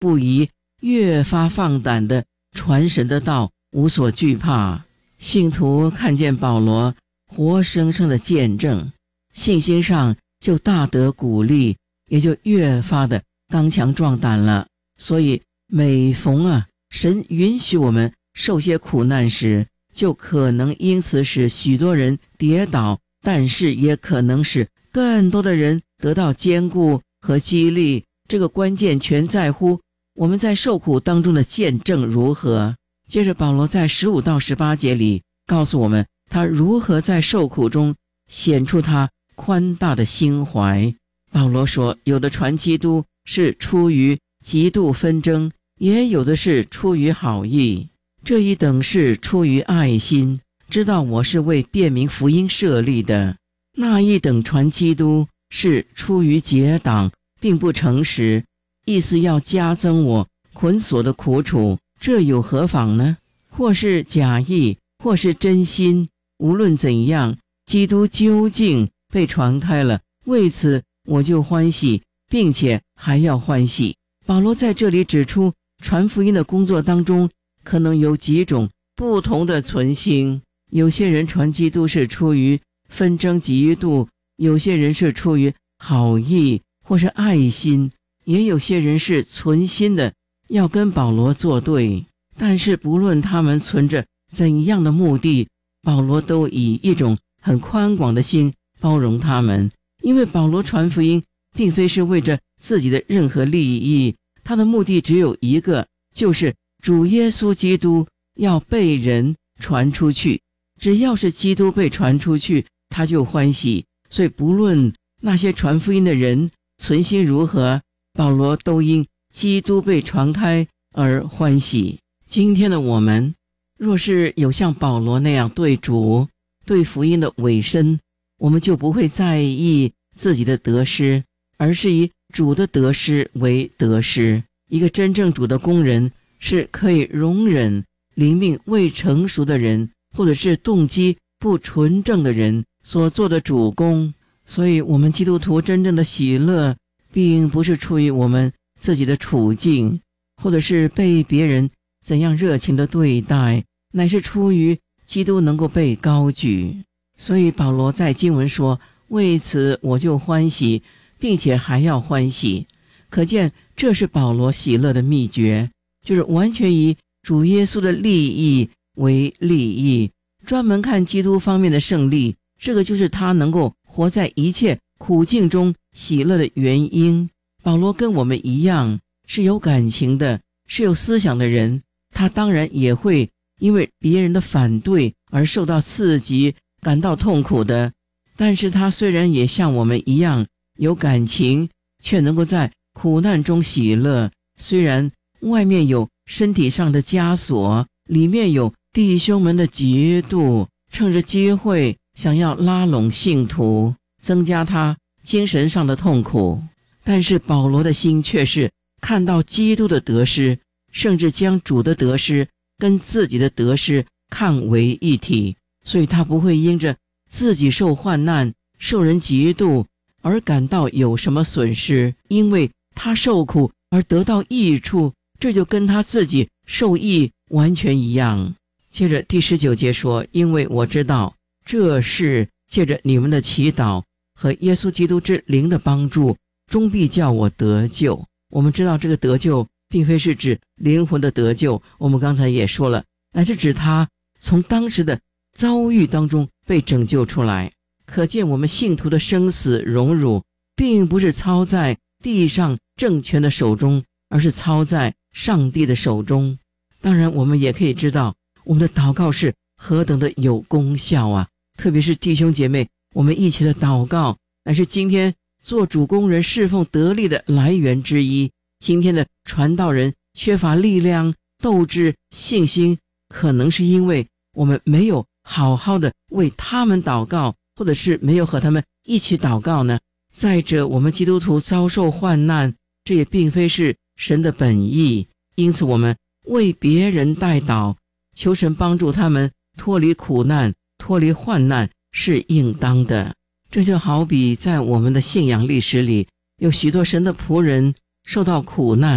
不宜越发放胆的传神的道，无所惧怕。信徒看见保罗活生生的见证，信心上就大得鼓励，也就越发的刚强壮胆了。所以每逢神允许我们受些苦难时，就可能因此使许多人跌倒，但是也可能使更多的人得到坚固和激励。这个关键全在乎我们在受苦当中的见证如何。接着保罗在15到18节里告诉我们，他如何在受苦中显出他宽大的心怀。保罗说，有的传基督是出于嫉妒纷争，也有的是出于好意。这一等是出于爱心，知道我是为辨明福音设立的。那一等传基督是出于结党，并不诚实，意思要加增我捆锁的苦楚，这有何妨呢？或是假意，或是真心，无论怎样，基督究竟被传开了，为此我就欢喜，并且还要欢喜。保罗在这里指出，传福音的工作当中可能有几种不同的存心。有些人传基督是出于纷争嫉妒，有些人是出于好意或是爱心，也有些人是存心的要跟保罗作对。但是不论他们存着怎样的目的，保罗都以一种很宽广的心包容他们。因为保罗传福音并非是为着自己的任何利益，他的目的只有一个，就是主耶稣基督要被人传出去。只要是基督被传出去，他就欢喜。所以不论那些传福音的人存心如何，保罗都因基督被传开而欢喜。今天的我们若是有像保罗那样对主对福音的委身，我们就不会在意自己的得失，而是以主的得失为得失。一个真正主的工人是可以容忍灵命未成熟的人，或者是动机不纯正的人所做的主工。所以我们基督徒真正的喜乐并不是出于我们自己的处境，或者是被别人怎样热情的对待，乃是出于基督能够被高举。所以保罗在经文说，为此我就欢喜，并且还要欢喜。可见这是保罗喜乐的秘诀，就是完全以主耶稣的利益为利益，专门看基督方面的胜利。这个就是他能够活在一切苦境中喜乐的原因。保罗跟我们一样是有感情的，是有思想的人，他当然也会因为别人的反对而受到刺激，感到痛苦的。但是他虽然也像我们一样有感情，却能够在苦难中喜乐。虽然外面有身体上的枷锁，里面有弟兄们的嫉妒，趁着机会想要拉拢信徒，增加他精神上的痛苦。但是保罗的心却是看到基督的得失，甚至将主的得失跟自己的得失看为一体。所以他不会因着自己受患难，受人嫉妒而感到有什么损失，因为他受苦而得到益处，这就跟他自己受益完全一样。接着第19节说，因为我知道这事借着你们的祈祷和耶稣基督之灵的帮助，终必叫我得救。我们知道这个得救并非是指灵魂的得救，我们刚才也说了，乃是指他从当时的遭遇当中被拯救出来。可见我们信徒的生死荣辱并不是操在地上政权的手中，而是操在上帝的手中。当然我们也可以知道我们的祷告是何等的有功效啊！特别是弟兄姐妹，我们一起的祷告乃是今天做主工人侍奉得力的来源之一。今天的传道人缺乏力量、斗志、信心，可能是因为我们没有好好的为他们祷告，或者是没有和他们一起祷告呢。再者，我们基督徒遭受患难，这也并非是神的本意，因此我们为别人代祷，求神帮助他们脱离苦难、脱离患难是应当的。这就好比在我们的信仰历史里，有许多神的仆人受到苦难，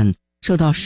受到